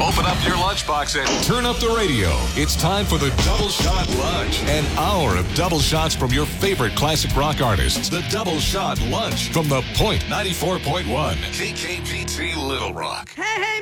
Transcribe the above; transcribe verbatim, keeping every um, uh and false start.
Open up your lunchbox and turn up the radio. It's time for the Double Shot Lunch. An hour of double shots from your favorite classic rock artists. The Double Shot Lunch from the Point ninety-four point one. K K P T Little Rock. Hey, hey,